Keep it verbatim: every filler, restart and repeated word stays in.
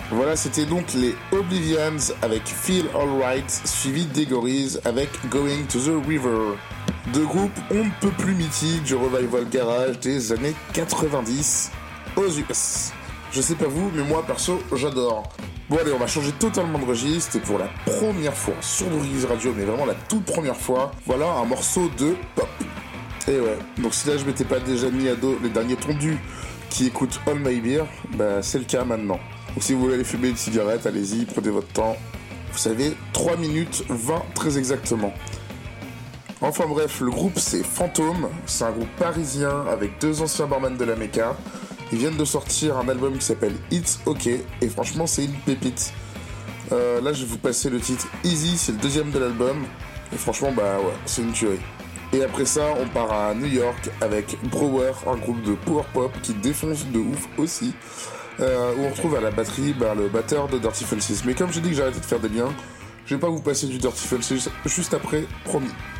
Voilà, c'était donc les Oblivions avec Feel Alright, suivi d'Egoriz avec Going to the River. Deux groupes on ne peut plus mythiques du revival garage des années quatre-vingt-dix aux U S. Je sais pas vous, mais moi perso, j'adore. Bon allez, on va changer totalement de registre et pour la première fois sur Breeze Radio, mais vraiment la toute première fois, voilà un morceau de pop. Et ouais, donc si là je m'étais pas déjà mis à dos les derniers tondus qui écoutent All My Beer, bah c'est le cas maintenant. Donc si vous voulez aller fumer une cigarette, allez-y, prenez votre temps. Vous savez, trois minutes vingt très exactement. Enfin bref, le groupe c'est Fantôme, c'est un groupe parisien avec deux anciens barman de la Mecca. Ils viennent de sortir un album qui s'appelle It's OK, et franchement c'est une pépite. Euh, là je vais vous passer le titre Easy, c'est le deuxième de l'album, et franchement bah ouais, c'est une tuerie. Et après ça, on part à New York avec Brewer, un groupe de power pop qui défonce de ouf aussi, euh, où on retrouve à la batterie bah, le batteur de Dirty Fences. Mais comme j'ai dit que j'arrêtais de faire des liens, je vais pas vous passer du Dirty Fences juste après, promis.